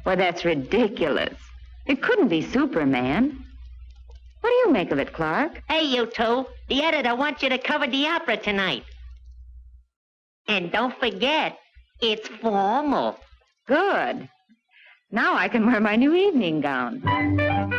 Well, that's ridiculous. It couldn't be Superman. What do you make of it, Clark? Hey, you two. The editor wants you to cover the opera tonight. And don't forget, it's formal. Good. Now I can wear my new evening gown.